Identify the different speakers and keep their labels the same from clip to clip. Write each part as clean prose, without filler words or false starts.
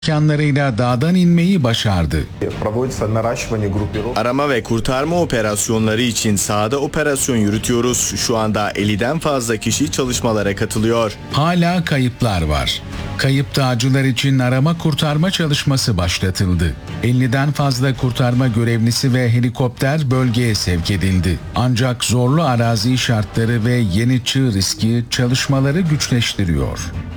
Speaker 1: imkanlarıyla dağdan inmeyi başardı.
Speaker 2: Arama ve kurtarma operasyonları için sahada operasyon yürütüyoruz. Şu anda 50'den fazla kişi çalışmalara katılıyor.
Speaker 1: Hala kayıplar var. Kayıp dağcılar için arama kurtarma çalışması başlatıldı. 50'den fazla kurtarma görevlisi ve helikopter bölgeye sevk edildi. Ancak zorlu arazi şartları ve yeni çığ riski çalışmaları güçleştiriyor.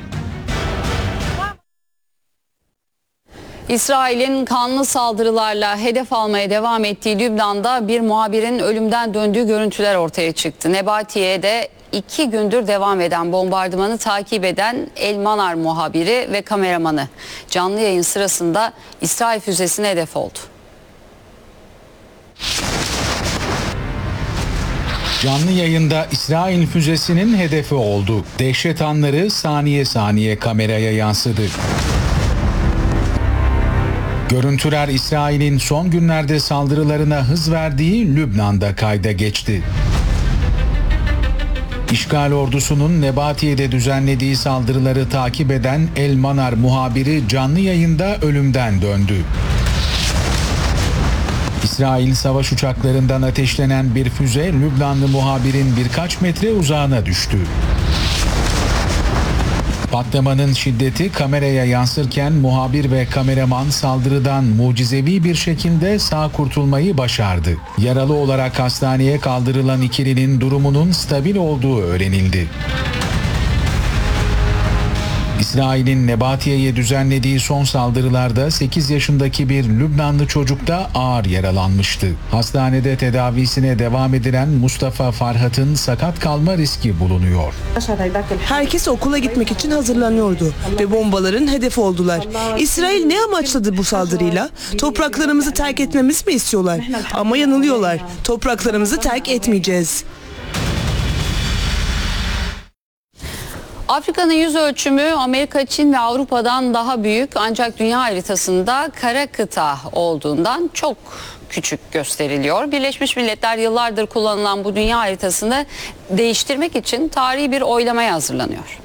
Speaker 3: İsrail'in kanlı saldırılarla hedef almaya devam ettiği Lübnan'da bir muhabirin ölümden döndüğü görüntüler ortaya çıktı. Nebatiye'de 2 gündür devam eden bombardımanı takip eden El Manar muhabiri ve kameramanı canlı yayın sırasında İsrail füzesine hedef oldu.
Speaker 1: Canlı yayında İsrail füzesinin hedefi oldu. Dehşet anları saniye saniye kameraya yansıdı. Görüntüler İsrail'in son günlerde saldırılarına hız verdiği Lübnan'da kayda geçti. İşgal ordusunun Nebatiye'de düzenlediği saldırıları takip eden El Manar muhabiri canlı yayında ölümden döndü. İsrail savaş uçaklarından ateşlenen bir füze Lübnanlı muhabirin birkaç metre uzağına düştü. Patlamanın şiddeti kameraya yansırken muhabir ve kameraman saldırıdan mucizevi bir şekilde sağ kurtulmayı başardı. Yaralı olarak hastaneye kaldırılan ikilinin durumunun stabil olduğu öğrenildi. İsrail'in Nebatiye'ye düzenlediği son saldırılarda 8 yaşındaki bir Lübnanlı çocuk da ağır yaralanmıştı. Hastanede tedavisine devam edilen Mustafa Farhat'ın sakat kalma riski bulunuyor.
Speaker 4: Herkes okula gitmek için hazırlanıyordu ve bombaların hedefi oldular. İsrail ne amaçladı bu saldırıyla? Topraklarımızı terk etmemiz mi istiyorlar? Ama yanılıyorlar. Topraklarımızı terk etmeyeceğiz.
Speaker 3: Afrika'nın yüz ölçümü Amerika, Çin ve Avrupa'dan daha büyük ancak dünya haritasında kara kıta olduğundan çok küçük gösteriliyor. Birleşmiş Milletler yıllardır kullanılan bu dünya haritasını değiştirmek için tarihi bir oylamaya hazırlanıyor.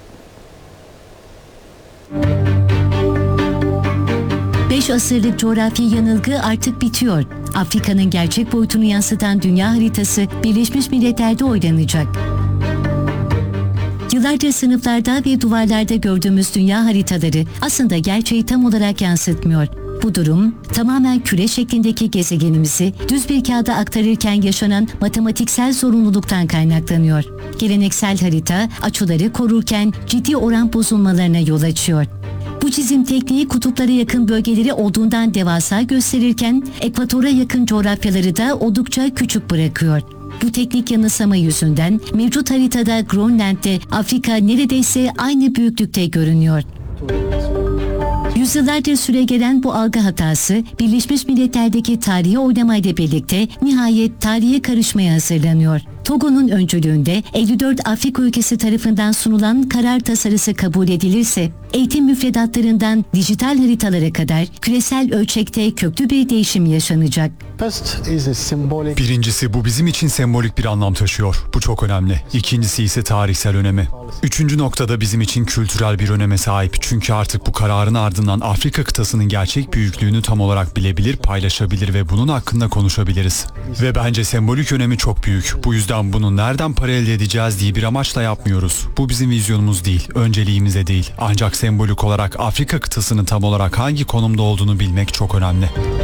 Speaker 5: 5 asırlık coğrafi yanılgı artık bitiyor. Afrika'nın gerçek boyutunu yansıtan dünya haritası Birleşmiş Milletler'de oylanacak. Yıllardır sınıflarda ve duvarlarda gördüğümüz dünya haritaları aslında gerçeği tam olarak yansıtmıyor. Bu durum tamamen küre şeklindeki gezegenimizi düz bir kağıda aktarırken yaşanan matematiksel zorunluluktan kaynaklanıyor. Geleneksel harita açıları korurken ciddi oran bozulmalarına yol açıyor. Bu çizim tekniği kutuplara yakın bölgeleri olduğundan devasa gösterirken ekvatora yakın coğrafyaları da oldukça küçük bırakıyor. Bu teknik yanılsama yüzünden mevcut haritada Grönland'de Afrika neredeyse aynı büyüklükte görünüyor. Yüzyıllardır süregelen bu algı hatası Birleşmiş Milletler'deki tarihi oylamayla birlikte nihayet tarihe karışmaya hazırlanıyor. Togo'nun öncülüğünde 54 Afrika ülkesi tarafından sunulan karar tasarısı kabul edilirse eğitim müfredatlarından dijital haritalara kadar küresel ölçekte köklü bir değişim yaşanacak.
Speaker 6: Birincisi bu bizim için sembolik bir anlam taşıyor. Bu çok önemli. İkincisi ise tarihsel önemi. Üçüncü noktada bizim için kültürel bir öneme sahip. Çünkü artık bu kararın ardından Afrika kıtasının gerçek büyüklüğünü tam olarak bilebilir, paylaşabilir ve bunun hakkında konuşabiliriz. Ve bence sembolik önemi çok büyük. Bu yüzden bunu nereden para elde edeceğiz diye bir amaçla yapmıyoruz. Bu bizim vizyonumuz değil, önceliğimiz de değil. Ancak sembolik olarak Afrika kıtasının tam olarak hangi konumda olduğunu bilmek çok önemli.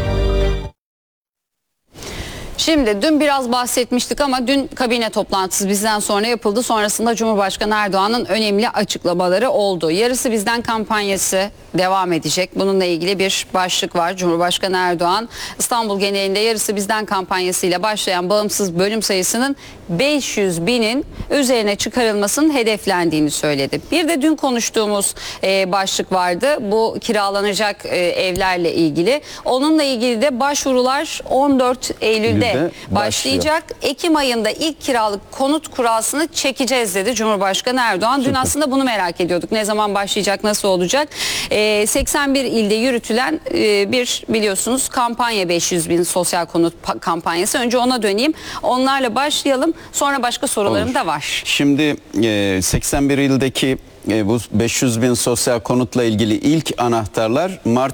Speaker 3: Şimdi dün biraz bahsetmiştik ama dün kabine toplantısı bizden sonra yapıldı. Sonrasında Cumhurbaşkanı Erdoğan'ın önemli açıklamaları oldu. Yarısı bizden kampanyası devam edecek. Bununla ilgili bir başlık var. Cumhurbaşkanı Erdoğan İstanbul genelinde yarısı bizden kampanyasıyla başlayan bağımsız bölüm sayısının 500 binin üzerine çıkarılmasının hedeflendiğini söyledi. Bir de dün konuştuğumuz başlık vardı. Bu kiralanacak evlerle ilgili. Onunla ilgili de başvurular 14 Eylül'de başlayacak. Ekim ayında ilk kiralık konut kurasını çekeceğiz dedi Cumhurbaşkanı Erdoğan. Dün aslında bunu merak ediyorduk. Ne zaman başlayacak, nasıl olacak? 81 ilde yürütülen bir biliyorsunuz kampanya 500 bin sosyal konut kampanyası. Önce ona döneyim. Onlarla başlayalım. Sonra başka sorularım da var.
Speaker 7: Şimdi 81 ildeki bu 500 bin sosyal konutla ilgili ilk anahtarlar Mart